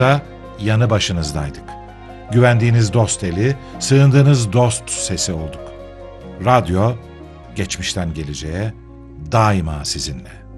da yanı başınızdaydık. Güvendiğiniz dost eli, sığındığınız dost sesi olduk. Radyo, geçmişten geleceğe daima sizinle.